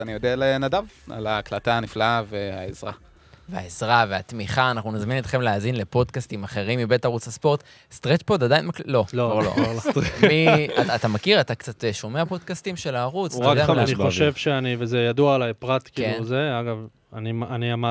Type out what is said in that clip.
אני יודע לנדב על ההקלטה הנפלאה והעזרה. והעזרה והתמיכה, אנחנו נזמין אתכם להאזין לפודקאסטים אחרים מבית ערוץ הספורט. סטרץ' פוד עדיין לא. לא. אתה מכיר, אתה קצת שומע פודקאסטים של הערוץ? אני חושב שאני, וזה ידוע עליי, פרט כאילו זה, אגב, אני